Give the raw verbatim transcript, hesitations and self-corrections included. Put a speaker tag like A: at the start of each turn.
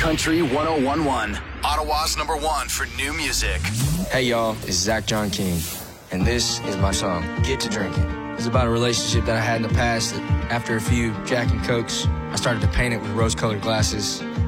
A: Country one oh one point one, Ottawa's number one for new music.
B: Hey y'all, it's Zach John King, and this is my song, Get to Drinking. It's about a relationship that I had in the past that after a few Jack and Cokes, I started to paint it with rose-colored glasses.